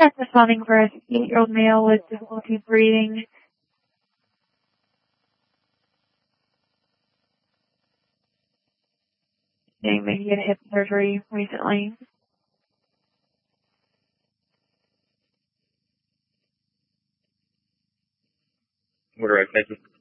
Cardiac responding for a 68-year-old male with difficulty breathing. Maybe he had hip surgery recently. Order, thank you.